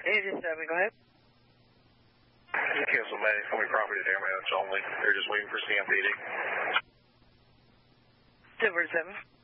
87, go ahead. Cancel management property damage only. They're just waiting for stampeding. 747.